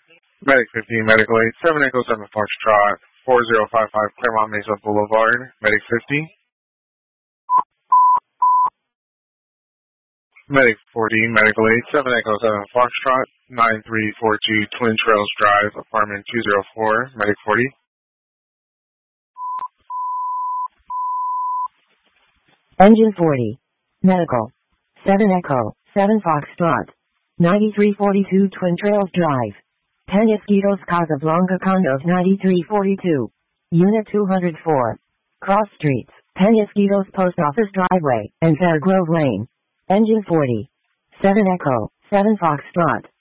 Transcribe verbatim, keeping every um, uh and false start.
Medic fifteen, Medical eight, seven Echo seven Foxtrot, four zero five five Claremont Mesa Boulevard, Medic fifty. Medic fourteen, Medical eight, seven Echo seven Foxtrot, nine three four two Twin Trails Drive, Apartment two oh four, Medic forty. Engine forty. Medical. seven Echo, seven Foxtrot. ninety-three forty-two Twin Trails Drive. Penasquitos Casablanca Condos ninety-three forty-two. Unit two oh four. Cross Streets, Penasquitos Post Office Driveway, and Fairgrove Lane. Engine forty. seven Echo, seven Foxtrot.